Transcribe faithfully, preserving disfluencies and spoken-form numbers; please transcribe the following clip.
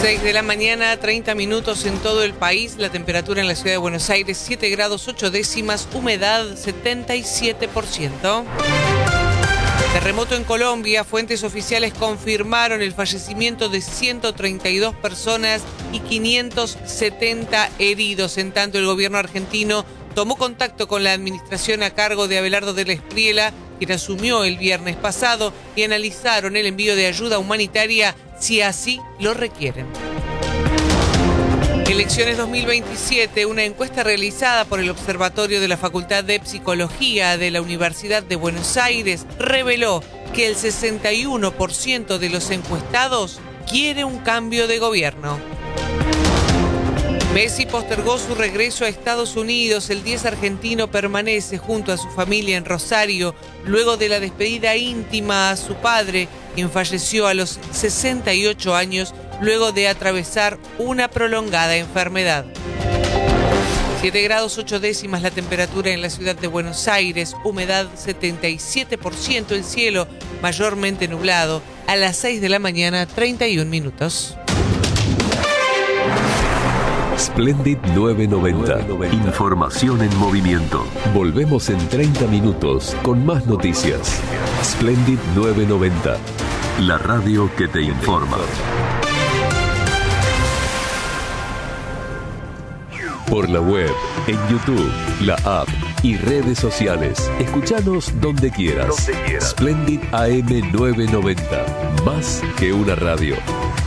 seis de la mañana, treinta minutos en todo el país. La temperatura en la ciudad de Buenos Aires, siete grados ocho décimas, humedad setenta y siete por ciento. Terremoto en Colombia. Fuentes oficiales confirmaron el fallecimiento de ciento treinta y dos personas y quinientos setenta heridos. En tanto, el gobierno argentino tomó contacto con la administración a cargo de Abelardo de la Espriella, quien asumió el viernes pasado, y analizaron el envío de ayuda humanitaria si así lo requieren. Elecciones dos mil veintisiete, una encuesta realizada por el Observatorio de la Facultad de Psicología de la Universidad de Buenos Aires reveló que el sesenta y uno por ciento de los encuestados quiere un cambio de gobierno. Messi postergó su regreso a Estados Unidos. El diez argentino permanece junto a su familia en Rosario luego de la despedida íntima a su padre, quien falleció a los sesenta y ocho años luego de atravesar una prolongada enfermedad. siete grados ocho décimas la temperatura en la ciudad de Buenos Aires, humedad setenta y siete por ciento, el cielo mayormente nublado. A las seis de la mañana, treinta y un minutos. Splendid nueve noventa. Información en movimiento. Volvemos en treinta minutos con más noticias. Splendid nueve noventa. La radio que te informa. Por la web, en YouTube, la app y redes sociales. Escuchanos donde quieras. Donde quieras. Splendid A M nueve noventa. Más que una radio.